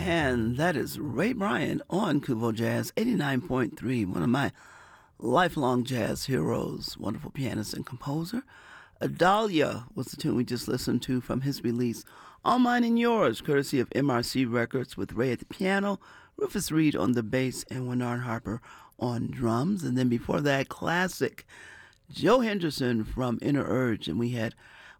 And that is Ray Bryant on Kuvo Jazz 89.3, one of my lifelong jazz heroes, wonderful pianist and composer. Adalia was the tune we just listened to from his release, All Mine and Yours, courtesy of MRC Records, with Ray at the piano, Rufus Reid on the bass, and Bernard Harper on drums. And then before that, classic Joe Henderson from Inner Urge, and we heard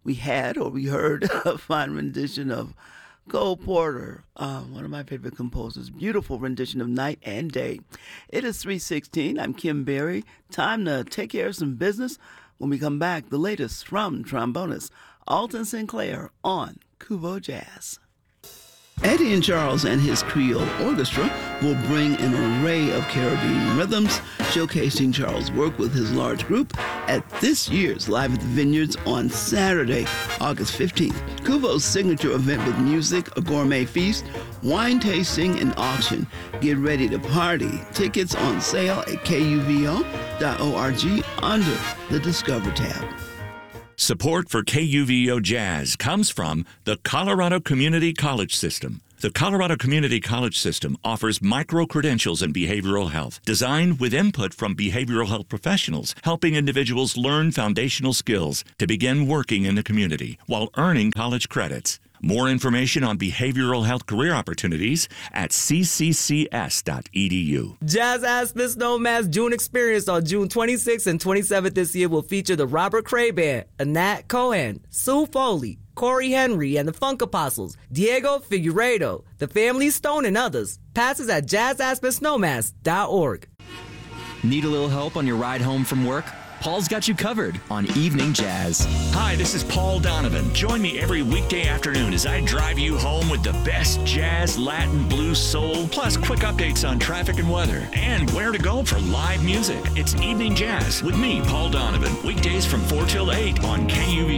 a fine rendition of Cole Porter, one of my favorite composers. Beautiful rendition of Night and Day. It is 3:16. I'm Kim Berry. Time to take care of some business. When we come back, the latest from trombonist Alton Sinclair on Kuvo Jazz. Eddie and Charles and his Creole Orchestra will bring an array of Caribbean rhythms, showcasing Charles' work with his large group at this year's Live at the Vineyards on Saturday, August 15th. Kuvo's signature event with music, a gourmet feast, wine tasting, and auction. Get ready to party. Tickets on sale at kuvo.org under the Discover tab. Support for KUVO Jazz comes from the Colorado Community College System. The Colorado Community College System offers micro-credentials in behavioral health, designed with input from behavioral health professionals, helping individuals learn foundational skills to begin working in the community while earning college credits. More information on behavioral health career opportunities at cccs.edu. Jazz Aspen Snowman's June experience on June 26th and 27th this year will feature the Robert Cray Band, Anat Cohen, Sue Foley, Corey Henry and the Funk Apostles, Diego Figueiredo, the Family Stone, and others. Passes at jazzaspensnowmass.org. Need a little help on your ride home from work? Paul's got you covered on Evening Jazz. Hi, this is Paul Donovan. Join me every weekday afternoon as I drive you home with the best jazz, Latin, blues, soul, plus quick updates on traffic and weather, and where to go for live music. It's Evening Jazz with me, Paul Donovan, weekdays from 4 till 8 on KUV.